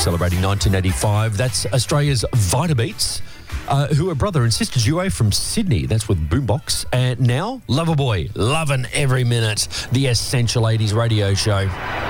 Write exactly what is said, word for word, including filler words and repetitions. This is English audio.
celebrating nineteen eighty-five. That's Australia's Vitabeats, uh, who are brother and sister duo from Sydney. That's with Boombox. And now, Loverboy, loving every minute, the Essential eighties radio show.